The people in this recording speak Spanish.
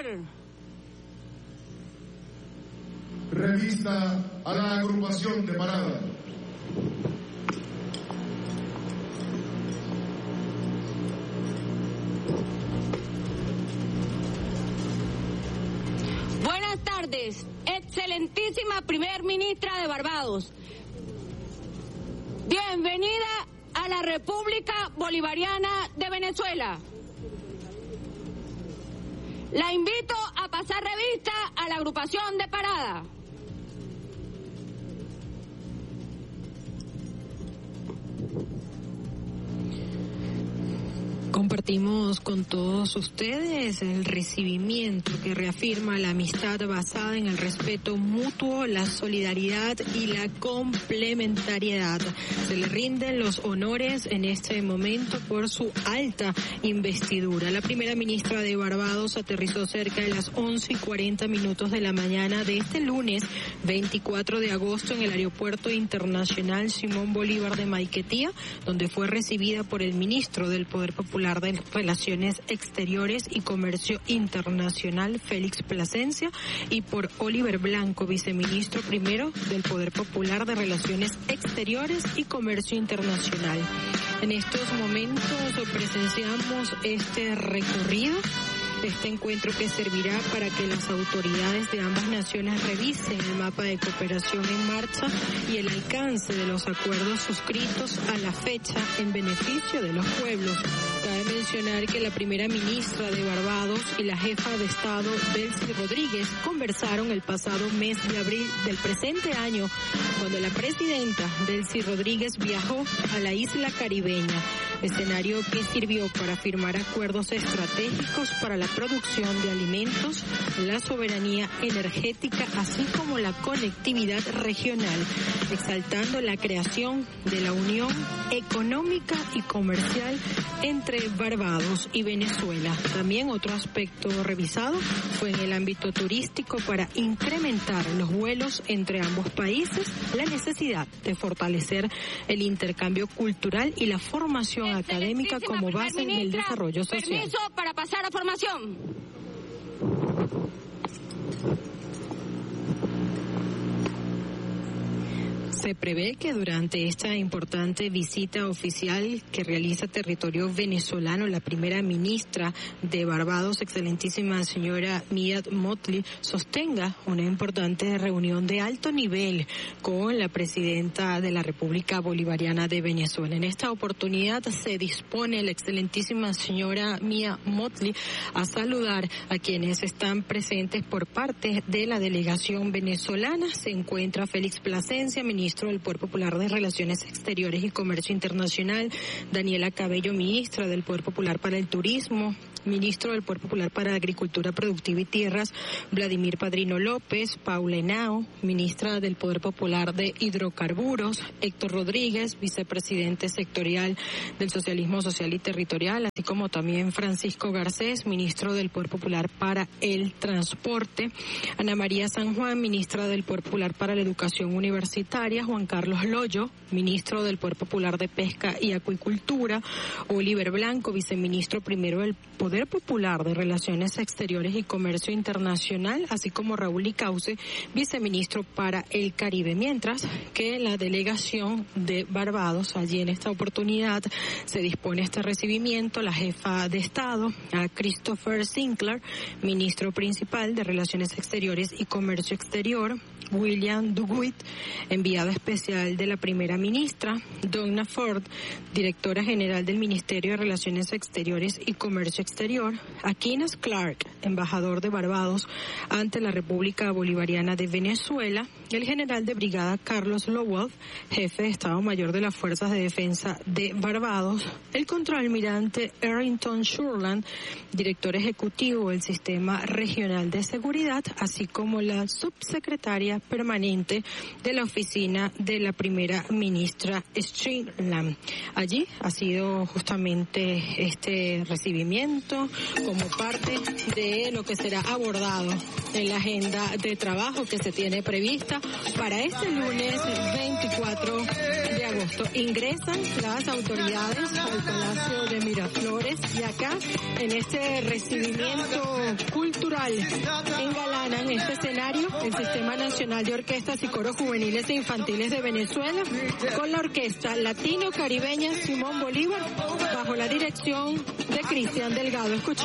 lugar. Revista a la agrupación de parada. Buenas tardes, excelentísima primer ministra de Barbados. Bienvenida a la República Bolivariana de Venezuela. La invito a pasar revista a la agrupación de parada. Compartimos con todos ustedes el recibimiento que reafirma la amistad basada en el respeto mutuo, la solidaridad y la complementariedad. Se le rinden los honores en este momento por su alta investidura. La primera ministra de Barbados aterrizó cerca de las 11:40 de la mañana de este lunes 24 de agosto en el Aeropuerto Internacional Simón Bolívar de Maiquetía, donde fue recibida por el ministro del Poder Popular de Relaciones Exteriores y Comercio Internacional, Félix Plasencia, y por Oliver Blanco, viceministro primero del Poder Popular de Relaciones Exteriores y Comercio Internacional. En estos momentos presenciamos este recorrido, este encuentro que servirá para que las autoridades de ambas naciones revisen el mapa de cooperación en marcha y el alcance de los acuerdos suscritos a la fecha en beneficio de los pueblos. Cabe mencionar que la primera ministra de Barbados y la jefa de Estado, Delcy Rodríguez, conversaron el pasado mes de abril del presente año, cuando la presidenta Delcy Rodríguez viajó a la isla caribeña, escenario que sirvió para firmar acuerdos estratégicos para la producción de alimentos, la soberanía energética, así como la conectividad regional, exaltando la creación de la Unión Económica y Comercial entre Barbados y Venezuela. También otro aspecto revisado fue en el ámbito turístico para incrementar los vuelos entre ambos países, la necesidad de fortalecer el intercambio cultural y la formación académica como base del desarrollo social. Permiso para pasar a formación. Se prevé que durante esta importante visita oficial que realiza territorio venezolano, la primera ministra de Barbados, excelentísima señora Mia Mottley, sostenga una importante reunión de alto nivel con la presidenta de la República Bolivariana de Venezuela. En esta oportunidad se dispone la excelentísima señora Mia Mottley a saludar a quienes están presentes por parte de la delegación venezolana. Se encuentra Félix Plasencia, ministro del Poder Popular de Relaciones Exteriores y Comercio Internacional, Daniela Cabello, ministra del Poder Popular para el Turismo, ministro del Poder Popular para Agricultura Productiva y Tierras, Vladimir Padrino López, Paula Henao, ministra del Poder Popular de Hidrocarburos, Héctor Rodríguez, vicepresidente sectorial del Socialismo Social y Territorial, así como también Francisco Garcés, ministro del Poder Popular para el Transporte, Ana María San Juan, ministra del Poder Popular para la Educación Universitaria, Juan Carlos Loyo, ministro del Poder Popular de Pesca y Acuicultura, Oliver Blanco, viceministro primero del Poder Popular de Relaciones Exteriores y Comercio Internacional, así como Raúl Icauce, viceministro para el Caribe, mientras que la delegación de Barbados, allí en esta oportunidad se dispone este recibimiento, la jefa de Estado, a Christopher Sinclair, ministro principal de Relaciones Exteriores y Comercio Exterior, William Duguid, enviado especial de la primera ministra, Donna Ford, directora general del Ministerio de Relaciones Exteriores y Comercio Exterior, a Kenneth Clark, embajador de Barbados ante la República Bolivariana de Venezuela, el general de brigada Carlos Lowell, jefe de Estado Mayor de las Fuerzas de Defensa de Barbados, el contraalmirante Errington Shurland, director ejecutivo del Sistema Regional de Seguridad, así como la subsecretaria permanente de la oficina de la primera ministra Strickland. Allí ha sido justamente este recibimiento como parte de lo que será abordado en la agenda de trabajo que se tiene prevista para este lunes 24 de agosto. Ingresan las autoridades al Palacio de Miraflores y a acá, en este recibimiento cultural, engalanan este escenario el Sistema Nacional de Orquestas y Coros Juveniles e Infantiles de Venezuela, con la Orquesta Latino-Caribeña Simón Bolívar, bajo la dirección de Cristian Delgado. Escuchemos.